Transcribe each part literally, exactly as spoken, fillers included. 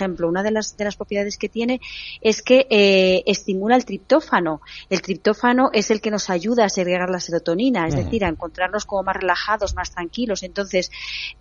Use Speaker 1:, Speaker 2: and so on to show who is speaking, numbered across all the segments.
Speaker 1: ejemplo, una de las de las propiedades que tiene es que eh, estimula el triptófano. El triptófano es el que nos ayuda a segregar la serotonina, es uh-huh. decir, a encontrarnos como más relajados, más tranquilos. Entonces,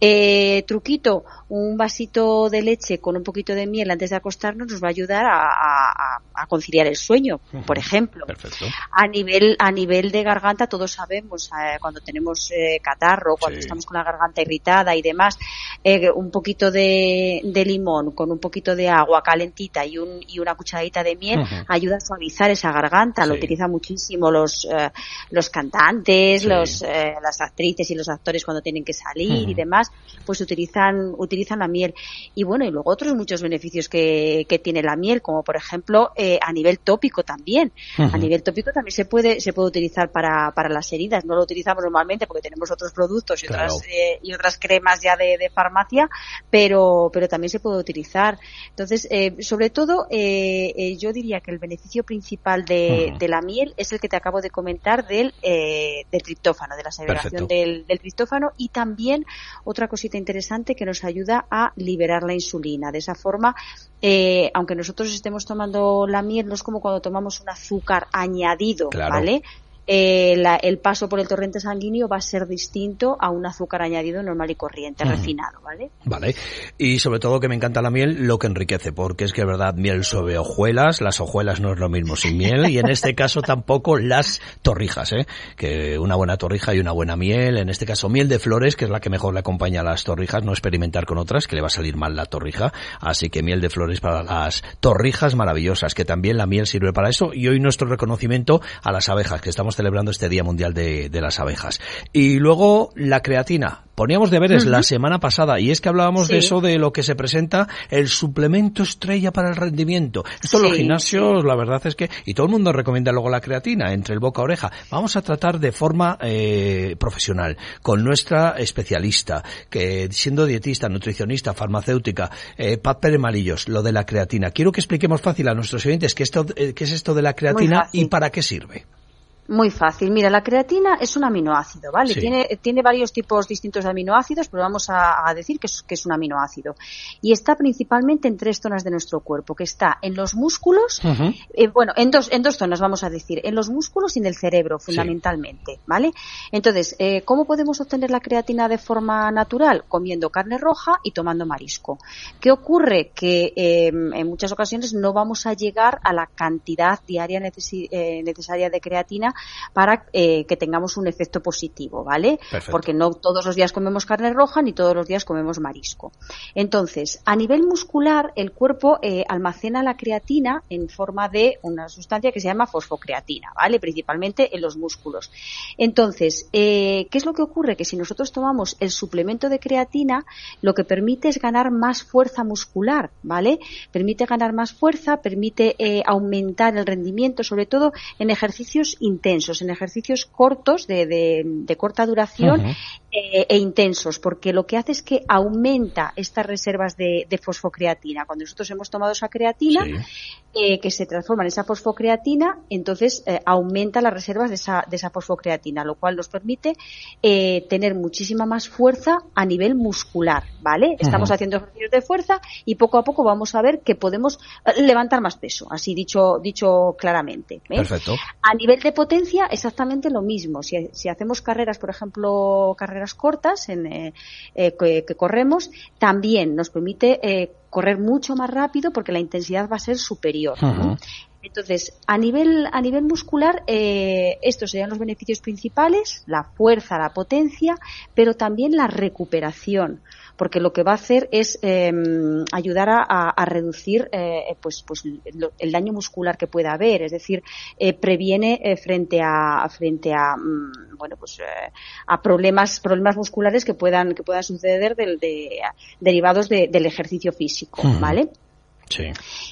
Speaker 1: eh, truquito, un vasito de leche con un poquito de miel antes de acostarnos nos va a ayudar a, a, a conciliar el sueño, uh-huh. por ejemplo.
Speaker 2: Perfecto.
Speaker 1: A nivel a nivel de garganta, todos sabemos eh, cuando tenemos eh, catarro, cuando sí. estamos con la garganta irritada y demás, eh, un poquito de, de limón con un poquito de agua calentita y un y una cucharadita de miel uh-huh. ayuda a suavizar esa garganta. Sí. Lo utilizan muchísimo los eh, los cantantes, sí. los eh, las actrices y los actores cuando tienen que salir uh-huh. y demás, pues utilizan utilizan la miel. Y bueno, y luego otros muchos beneficios que, que tiene la miel, como por ejemplo eh, a nivel tópico también. Uh-huh. A nivel tópico también se puede se puede utilizar para para las heridas. No lo utilizamos normalmente porque tenemos otros productos y claro. otras eh, y otras cremas ya de, de farmacia, pero pero también se puede utilizar. Entonces, eh, sobre todo, eh, eh, yo diría que el beneficio principal de, uh-huh. de la miel es el que te acabo de comentar del eh, del triptófano, de la segregación del, del triptófano, y también otra cosita interesante que nos ayuda a liberar la insulina. De esa forma, eh, aunque nosotros estemos tomando la miel, no es como cuando tomamos un azúcar añadido,
Speaker 2: claro.
Speaker 1: ¿vale? Eh, la, el paso por el torrente sanguíneo va a ser distinto a un azúcar añadido normal y corriente, uh-huh. refinado, ¿vale?
Speaker 2: Vale. Y sobre todo que me encanta la miel, lo que enriquece, porque es que es verdad, miel sobre hojuelas, las hojuelas no es lo mismo sin miel, y en este caso tampoco las torrijas, ¿eh? Que una buena torrija y una buena miel, en este caso miel de flores, que es la que mejor le acompaña a las torrijas, no experimentar con otras, que le va a salir mal la torrija, así que miel de flores para las torrijas maravillosas, que también la miel sirve para eso, y hoy nuestro reconocimiento a las abejas, que estamos celebrando este Día Mundial de, de las Abejas. Y luego la creatina. Poníamos deberes uh-huh. la semana pasada, y es que hablábamos sí. de eso, de lo que se presenta, el suplemento estrella para el rendimiento. Esto sí, en los gimnasios, sí. la verdad es que, y todo el mundo recomienda luego la creatina, entre el boca a oreja. Vamos a tratar de forma eh, profesional, con nuestra especialista, que siendo dietista, nutricionista, farmacéutica, eh, Pat Pérez Malillos, lo de la creatina. Quiero que expliquemos fácil a nuestros oyentes qué, esto, eh, qué es esto de la creatina y para qué sirve.
Speaker 1: Muy fácil. Mira, la creatina es un aminoácido, ¿vale? Sí. Tiene, tiene varios tipos distintos de aminoácidos, pero vamos a, a decir que es, que es un aminoácido. Y está principalmente en tres zonas de nuestro cuerpo, que está en los músculos, uh-huh. eh, bueno, en dos, en dos zonas vamos a decir, en los músculos y en el cerebro, fundamentalmente, sí. ¿vale? Entonces, eh, ¿cómo podemos obtener la creatina de forma natural? Comiendo carne roja y tomando marisco. ¿Qué ocurre? Que eh, en muchas ocasiones no vamos a llegar a la cantidad diaria necesi- eh, necesaria de creatina para eh, que tengamos un efecto positivo, ¿vale?
Speaker 2: Perfecto.
Speaker 1: Porque no todos los días comemos carne roja ni todos los días comemos marisco. Entonces, a nivel muscular, el cuerpo eh, almacena la creatina en forma de una sustancia que se llama fosfocreatina, ¿vale? Principalmente en los músculos. Entonces, eh, ¿qué es lo que ocurre? Que si nosotros tomamos el suplemento de creatina, lo que permite es ganar más fuerza muscular, ¿vale? Permite ganar más fuerza, permite eh, aumentar el rendimiento, sobre todo en ejercicios intensos. En ejercicios cortos, de, de, de corta duración, uh-huh. eh, e intensos, porque lo que hace es que aumenta estas reservas de, de fosfocreatina. Cuando nosotros hemos tomado esa creatina, sí. eh, que se transforma en esa fosfocreatina, entonces eh, aumenta las reservas de esa, de esa fosfocreatina, lo cual nos permite eh, tener muchísima más fuerza a nivel muscular, ¿vale? Estamos uh-huh. haciendo ejercicios de fuerza y poco a poco vamos a ver que podemos levantar más peso, así dicho, dicho claramente. ¿eh?
Speaker 2: Perfecto.
Speaker 1: A nivel de potencia, exactamente lo mismo. Si, si hacemos carreras, por ejemplo, carreras cortas en, eh, eh, que, que corremos, también nos permite eh, correr mucho más rápido porque la intensidad va a ser superior.
Speaker 2: Uh-huh.
Speaker 1: Entonces, a nivel a nivel muscular, eh, estos serían los beneficios principales: la fuerza, la potencia, pero también la recuperación, porque lo que va a hacer es eh, ayudar a, a, a reducir eh, pues pues lo, el daño muscular que pueda haber, es decir, eh, previene eh, frente a frente a mm, bueno pues eh, a problemas problemas musculares que puedan que puedan suceder del, de, derivados de, del ejercicio físico, uh-huh. ¿vale?
Speaker 2: Sí.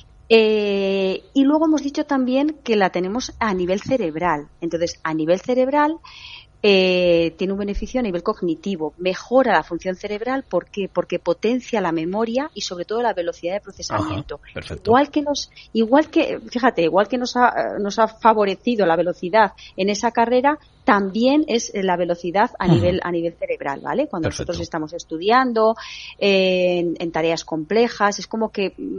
Speaker 1: Eh, y luego hemos dicho también que la tenemos a nivel cerebral. Entonces, a nivel cerebral eh, tiene un beneficio a nivel cognitivo, mejora la función cerebral. ¿Por qué? Porque potencia la memoria y sobre todo la velocidad de procesamiento.
Speaker 2: Ajá, perfecto.
Speaker 1: Igual que nos, igual que, fíjate, igual que nos ha, nos ha favorecido la velocidad en esa carrera, también es la velocidad a nivel uh-huh. a nivel cerebral, ¿vale? Cuando Perfecto. Nosotros estamos estudiando eh, en, en tareas complejas, es como que